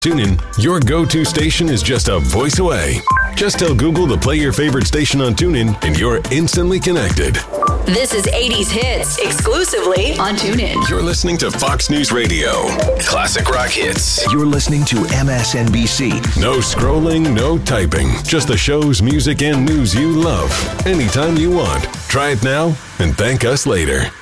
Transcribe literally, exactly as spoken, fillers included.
TuneIn, your go-to station is just a voice away. Just tell Google to play your favorite station on TuneIn and you're instantly connected. This is eighties Hits, exclusively on TuneIn. You're listening to Fox News Radio. Classic rock hits. You're listening to M S N B C. No scrolling, no typing. Just the shows, music, and news you love. Anytime you want. Try it now and thank us later.